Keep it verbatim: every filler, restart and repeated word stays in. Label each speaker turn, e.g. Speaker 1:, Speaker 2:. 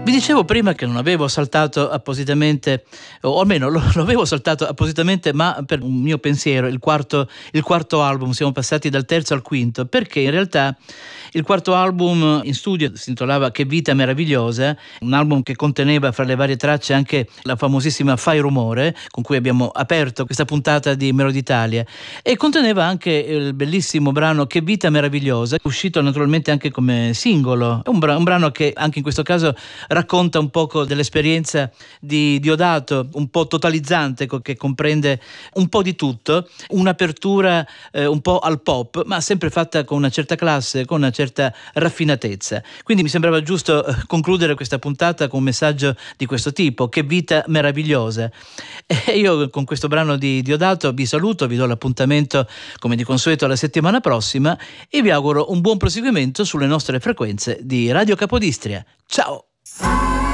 Speaker 1: Vi dicevo prima che non avevo saltato appositamente, o almeno lo, lo avevo saltato appositamente, ma per un mio pensiero, il quarto, il quarto album, siamo passati dal terzo al quinto, perché in realtà il quarto album in studio si intitolava Che vita meravigliosa, un album che conteneva fra le varie tracce anche la famosissima Fai rumore, con cui abbiamo aperto questa puntata di Melody Italia, e conteneva anche il bellissimo brano Che vita meravigliosa, uscito naturalmente anche come singolo. È un, bra- un brano che anche in questo caso racconta un poco dell'esperienza di Diodato, un po' totalizzante, che comprende un po' di tutto, un'apertura eh, un po' al pop, ma sempre fatta con una certa classe, con una certa raffinatezza. Quindi mi sembrava giusto eh, concludere questa puntata con un messaggio di questo tipo: che vita meravigliosa. E io con questo brano di Diodato vi saluto, vi do l'appuntamento come di consueto la settimana prossima e vi auguro un buon proseguimento sulle nostre frequenze di Radio Capodistria. Ciao!